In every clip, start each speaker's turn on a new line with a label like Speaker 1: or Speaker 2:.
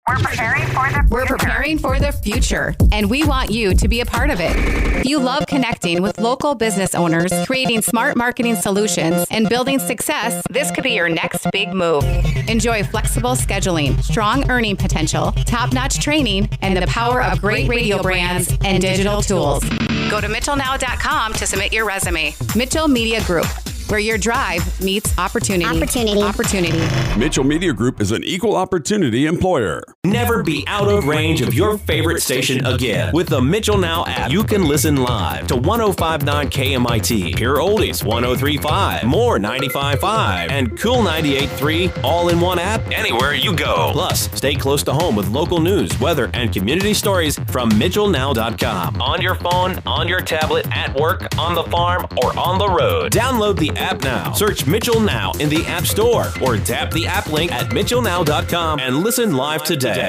Speaker 1: We're preparing for the future, and we want you to be a part of it. If you love connecting with local business owners, creating smart marketing solutions, and building success, this could be your next big move. Enjoy flexible scheduling, strong earning potential, top-notch training, and the power of great radio brands and digital tools. Go to mitchellnow.com to submit your resume. Mitchell Media Group, where your drive meets opportunity.
Speaker 2: Mitchell Media Group is an equal opportunity employer.
Speaker 3: Never be out of range of your favorite station again. With the Mitchell Now app, you can listen live to 105.9 KMIT, Pure Oldies 103.5, More 95.5, and Cool 98.3, all in one app anywhere you go. Plus, stay close to home with local news, weather, and community stories from MitchellNow.com. On your phone, on your tablet, at work, on the farm, or on the road. Download the app now. Search Mitchell Now in the App Store or tap the app link at mitchellnow.com and listen live today.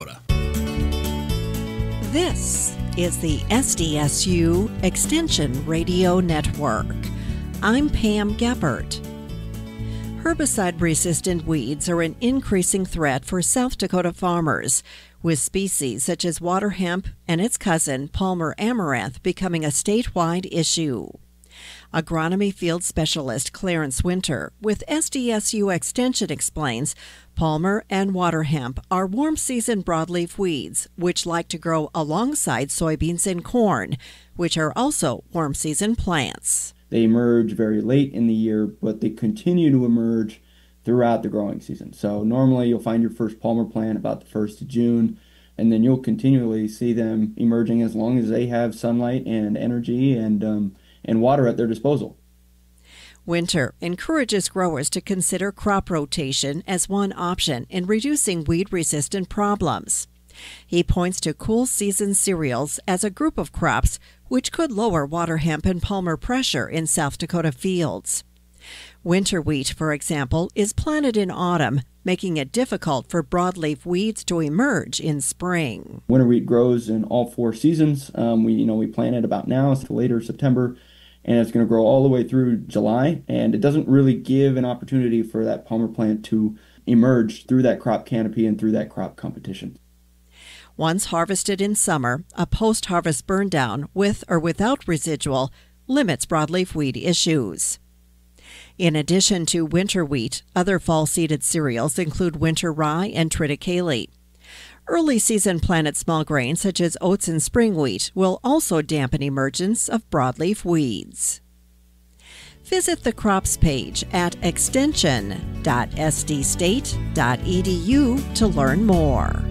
Speaker 4: This is the SDSU Extension Radio Network. I'm Pam Geppert. Herbicide-resistant weeds are an increasing threat for South Dakota farmers, with species such as water hemp and its cousin, Palmer amaranth, becoming a statewide issue. Agronomy field specialist Clarence Winter with SDSU Extension explains Palmer and water hemp are warm season broadleaf weeds which like to grow alongside soybeans and corn, which are also warm season plants.
Speaker 5: They emerge very late in the year, but they continue to emerge throughout the growing season. So normally you'll find your first Palmer plant about the 1st of June, and then you'll continually see them emerging as long as they have sunlight and energy and water at their disposal.
Speaker 4: Winter encourages growers to consider crop rotation as one option in reducing weed-resistant problems. He points to cool season cereals as a group of crops which could lower water hemp and Palmer pressure in South Dakota fields. Winter wheat, for example, is planted in autumn, making it difficult for broadleaf weeds to emerge in spring.
Speaker 5: Winter wheat grows in all 4 seasons. We plant it about now, so later September, and it's going to grow all the way through July, and it doesn't really give an opportunity for that Palmer plant to emerge through that crop canopy and through that crop competition.
Speaker 4: Once harvested in summer, a post-harvest burn down with or without residual limits broadleaf weed issues. In addition to winter wheat, other fall-seeded cereals include winter rye and triticale. Early season planted small grains such as oats and spring wheat will also dampen emergence of broadleaf weeds. Visit the crops page at extension.sdstate.edu to learn more.